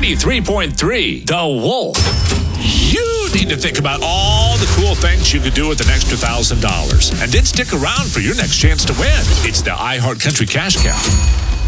93.3 The Wolf. You need to think about all the cool things you could do with an extra $1,000. And then stick around for your next chance to win. It's the iHeart Country Cash Cow.